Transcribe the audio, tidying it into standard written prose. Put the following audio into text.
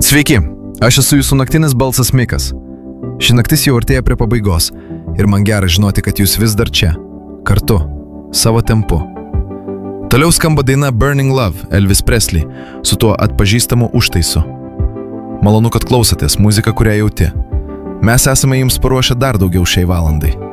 Sveiki, aš esu jūsų naktinis balsas Mikas. Ši naktis jau artėja prie pabaigos ir man gera žinoti, kad jūs vis dar čia, kartu, savo tempu. Toliau skamba daina Burning Love, Elvis Presley, su tuo atpažįstamu užtaisu. Malonu, kad klausotės muziką, kurią jauti. Mes esame jums paruošę dar daugiau šiai valandai.